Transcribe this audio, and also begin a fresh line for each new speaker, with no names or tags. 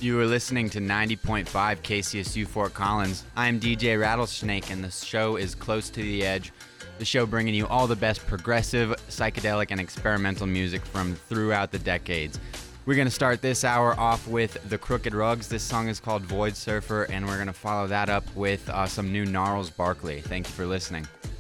You are listening to 90.5 KCSU Fort Collins. I'm DJ Rattlesnake, and the show is Close to the Edge. The show bringing you all the best progressive, psychedelic, and experimental music from throughout the decades. We're going to start this hour off with The Crooked Rugs. This song is called Void Surfer, and we're going to follow that up with some new Gnarls Barkley. Thank you for listening.